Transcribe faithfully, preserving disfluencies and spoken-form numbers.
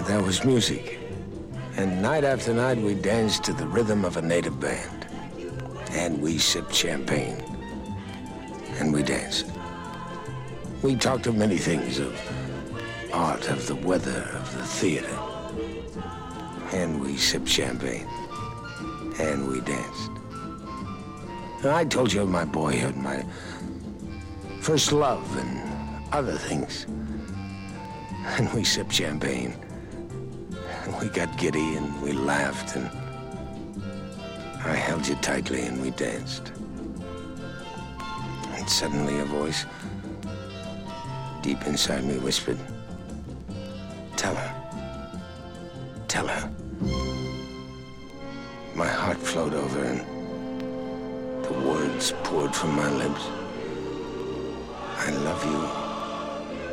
there was music. And night after night, we danced to the rhythm of a native band. And we sipped champagne. And we danced. We talked of many things, of art, of the weather, of the theater. And we sipped champagne. And we danced. And I told you of my boyhood, my first love, and other things. And we sipped champagne. And we got giddy, and we laughed, and I held you tightly, and we danced. And suddenly a voice deep inside me whispered, "Tell her. Tell her." My heart flowed over, and the words poured from my lips. "I love you."